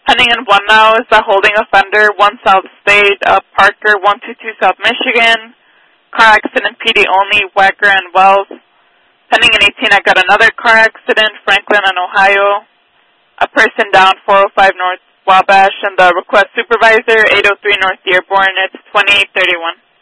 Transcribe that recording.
Pending in one now is the holding offender, 1 South State, Parker, 122 South Michigan. Car accident, PD only, Wacker and Wells. Pending in 18, I got another car accident, Franklin and Ohio. A person down, 405 North Wabash, and the request supervisor, 803 North Dearborn. It's 2831.